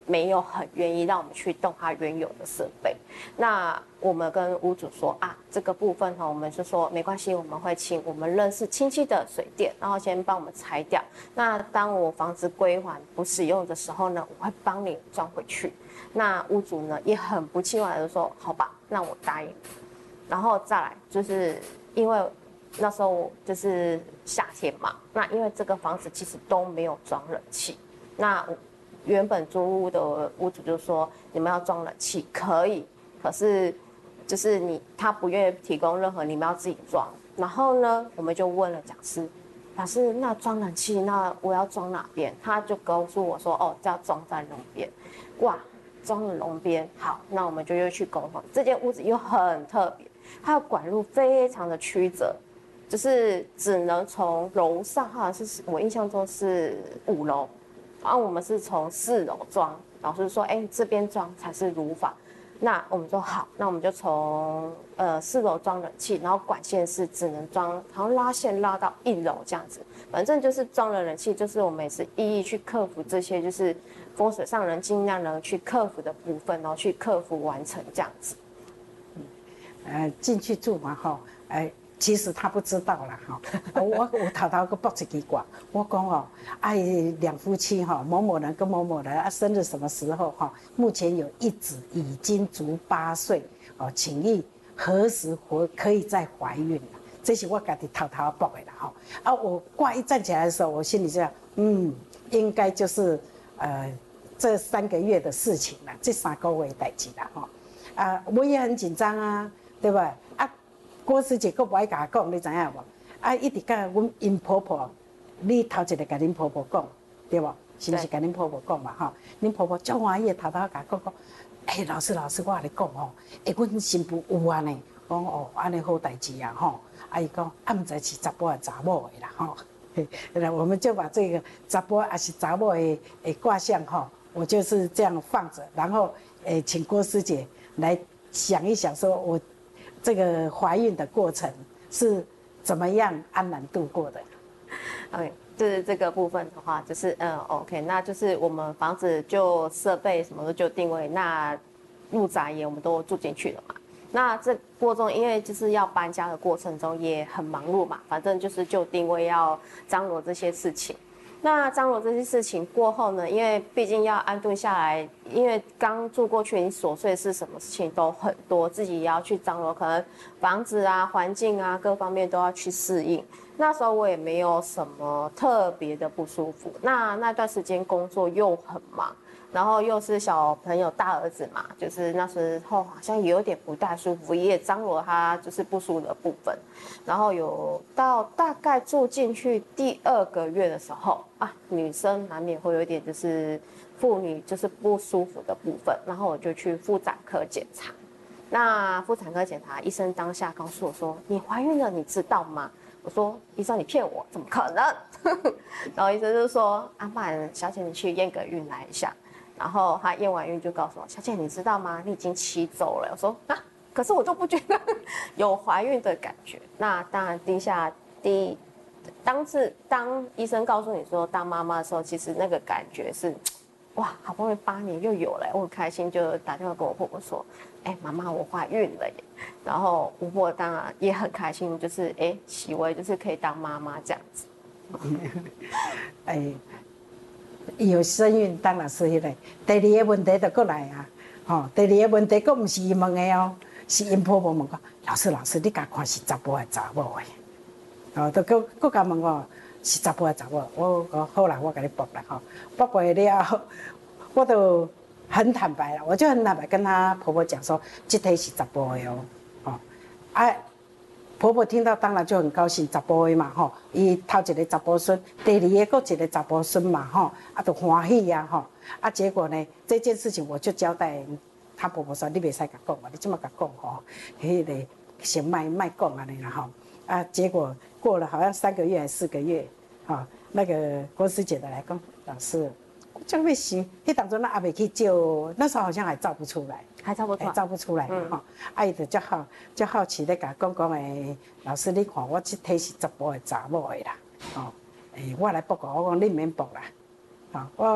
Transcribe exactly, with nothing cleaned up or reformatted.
没有很愿意让我们去动它原有的设备。那我们跟屋主说啊，这个部分哈，我们就说没关系，我们会请我们认识亲戚的水电，然后先帮我们拆掉。那当我房子归还不使用的时候呢，我会帮你装回去。那屋主呢也很不气馁的说，好吧，那我答应。然后再来就是因为那时候就是夏天嘛，那因为这个房子其实都没有装冷气，那原本租屋的屋主就说你们要装冷气可以，可是就是你他不愿意提供任何，你们要自己装。然后呢，我们就问了讲师，老师那装冷气那我要装哪边？他就告诉我说哦，要装在龙边。哇，装了龙边，好，那我们就又去沟通。这间屋子又很特别。它的管路非常的曲折，就是只能从楼上，好像是我印象中是五楼，然后我们是从四楼装。老师说，哎、欸，这边装才是如法。那我们说好，那我们就从呃四楼装冷气，然后管线是只能装，好像拉线拉到一楼这样子。反正就是装了冷气，就是我们也是一一去克服这些，就是风水上人尽量能去克服的部分，然后去克服完成这样子。 呃，进去住嘛，哈，哎，其实他不知道啦，哈。我我头头个卜一支卦，我讲哦，哎，两夫妻哈，某某人跟某某人啊，生日什么时候哈？目前有一子已经足八岁哦，请意何时活可以再怀孕了？这是我家己头头卜的啦，哈。啊，我卦一站起来的时候，我心里这样，嗯，应该就是呃这三个月的事情了，这三个月的代志啦，哈。啊，我也很紧张啊。对吧？啊，郭师姐佫不爱甲我讲，你知影无？啊，一直甲阮因婆婆，你头一个甲恁婆婆讲，对无？是不是甲恁婆婆讲嘛？吼，恁婆婆足欢喜，头头甲讲讲，哎，老师老师，我甲你讲吼，哎，阮新妇有安尼，讲哦，安尼好代志啊，吼。啊，伊讲啊，毋知是查甫还是查某的啦，吼。那我们就把这个查甫还是查某的诶卦象吼，我就是这样放着，然后诶，请郭师姐来想一想，说我。这个怀孕的过程是怎么样安然度过的 ？OK， 就是这个部分的话，就是嗯 ，OK， 那就是我们房子就设备什么的就定位，那入宅也我们都住进去了嘛。那这过程中，因为就是要搬家的过程中也很忙碌嘛，反正就是就定位要张罗这些事情。那张罗这些事情过后呢，因为毕竟要安顿下来，因为刚住过去，你琐碎是什么事情都很多，自己也要去张罗，可能房子啊、环境啊各方面都要去适应。那时候我也没有什么特别的不舒服，那那段时间工作又很忙。然后又是小朋友大儿子嘛，就是那时候好像也有点不太舒服，也张罗他就是不舒服的部分。然后有到大概住进去第二个月的时候啊，女生难免会有一点就是妇女就是不舒服的部分，然后我就去妇产科检查。那妇产科检查，医生当下告诉我说：“你怀孕了，你知道吗？”我说：“医生，你骗我，怎么可能？”然后医生就说：“阿曼小姐，你去验个孕来一下。”然后他验完孕就告诉我：“小姐，你知道吗？你已经七周了。”我说：“啊，可是我就不觉得有怀孕的感觉。”那当然，第一下第一，当是当医生告诉你说当妈妈的时候，其实那个感觉是，哇，好不容易八年又有了，我很开心，就打电话跟我婆婆说：“哎，妈妈，我怀孕了耶！”然后婆婆当然也很开心，就是哎，以为就是可以当妈妈这样子。 哎。有身孕当然是迄个，第二个问题就过来啊，吼、哦，第二个问题佫毋是伊问的哦，是因婆婆问讲，老师老师，你甲看是查甫还是查某的？哦，都佫佫甲问我是查甫还是查某？我讲好啦，我甲你卜啦吼，卜过了后，我就很坦白了，我就很坦白跟她婆婆讲说，这题是查甫的哦，哦，啊。婆婆听到当然就很高兴，查甫的嘛吼，伊头一个查甫孙，第二个佫一个查甫孙嘛吼，啊就欢喜呀吼，啊结果呢这件事情我就交代她婆婆说，你袂使甲讲嘛，你这么甲讲吼，迄个先卖卖讲安尼啦吼，啊结果过了好像三个月还是四个月，哈，那个郭师姐的来讲，老师，这样要想，迄当中咱还袂去照，那时候好像还照不出来。 还照不出来， 照不出来嘛吼，啊伊就足好，足好奇咧甲讲讲诶，老师你看我这体是查甫的查某的啦，吼，诶我来报告，我讲你免报啦，吼我。